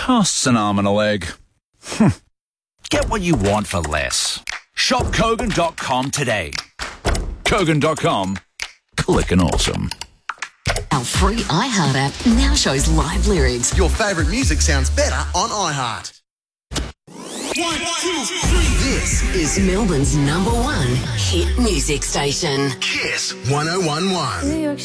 costs an arm and a leg. Get what you want for less. Shop Kogan.com today. Kogan.com. Clickin' awesome. Our free iHeart app now shows live lyrics. Your favourite music sounds better on iHeart. 1, 2, 3. This is Melbourne's #1 hit music station. Kiss 1011.